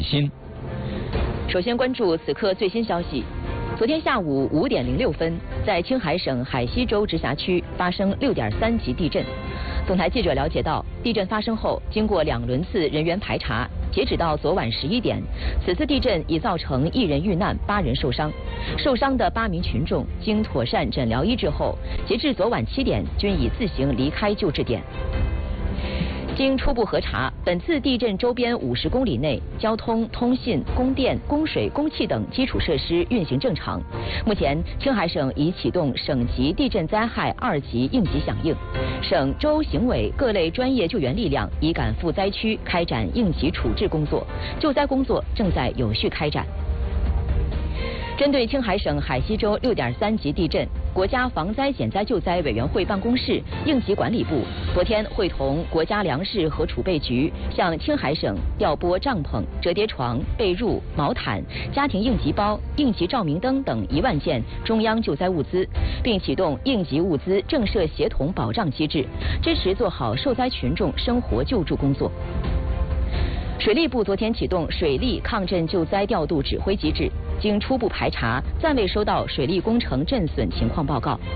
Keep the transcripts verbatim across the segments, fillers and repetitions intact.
心。 首先关注此刻最新消息。昨天下午五点零六分，在青海省海西州直辖区发生六点三级地震。总台记者了解到，地震发生后，经过两轮次人员排查，截止到昨晚十一点，此次地震已造成一人遇难，八人受伤。受伤的八名群众经妥善诊疗医治后，截至昨晚七点，均已自行离开救治点。经初步核查，本次地震周边五十公里内，交通、通信、供电、供水、供气等基础设施运行正常。目前，青海省已启动省级地震灾害二级应急响应，省州行委各类专业救援力量已赶赴灾区开展应急处置工作，救灾工作正在有序开展。针对青海省海西州六点三级地震，国家防灾减灾救灾委员会办公室应急管理部昨天会同国家粮食和储备局向青海省调拨帐篷、折叠床、被褥、毛毯、家庭应急包、应急照明灯等一万件中央救灾物资，并启动应急物资政涉协同保障机制，支持做好受灾群众生活救助工作。水利部昨天启动水利抗震救灾调度指挥机制，经初步排查，暂未收到水利工程震损情况报告。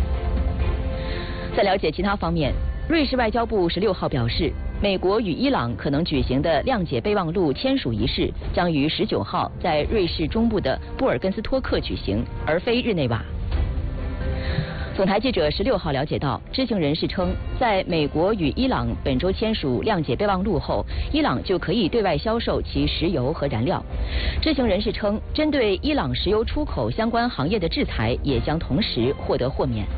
在了解其他方面，瑞士外交部十六号表示，美国与伊朗可能举行的谅解备忘录签署仪式将于十九号在瑞士中部的布尔根斯托克举行，而非日内瓦。总台记者十六号了解到，知情人士称，在美国与伊朗本周签署谅解备忘录后，伊朗就可以对外销售其石油和燃料。知情人士称，针对伊朗石油出口相关行业的制裁也将同时获得豁免。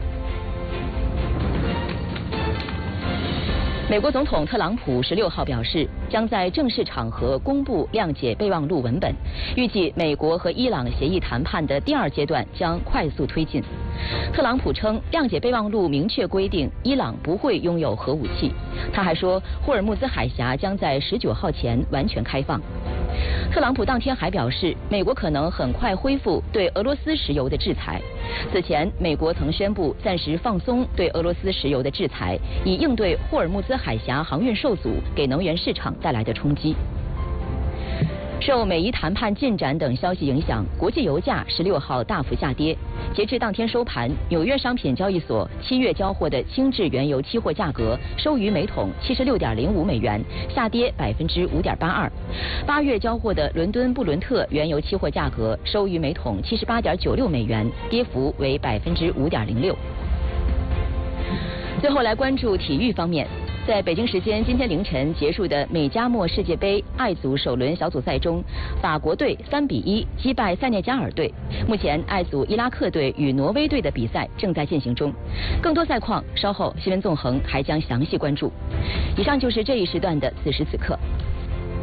美国总统特朗普十六号表示，将在正式场合公布谅解备忘录文本，预计美国和伊朗协议谈判的第二阶段将快速推进。特朗普称，谅解备忘录明确规定伊朗不会拥有核武器。他还说，霍尔木兹海峡将在十九号前完全开放。特朗普当天还表示，美国可能很快恢复对俄罗斯石油的制裁。此前，美国曾宣布暂时放松对俄罗斯石油的制裁，以应对霍尔木兹海峡航运受阻给能源市场带来的冲击。受美伊谈判进展等消息影响，国际油价十六号大幅下跌。截至当天收盘，纽约商品交易所七月交货的轻质原油期货价格收于每桶七十六点零五美元，下跌百分之五点八二。八月交货的伦敦布伦特原油期货价格收于每桶七十八点九六美元，跌幅为百分之五点零六。最后来关注体育方面。在北京时间今天凌晨结束的美加墨世界杯爱组首轮小组赛中，法国队三比一击败塞内加尔队。目前爱组伊拉克队与挪威队的比赛正在进行中。更多赛况稍后新闻纵横还将详细关注。以上就是这一时段的此时此刻。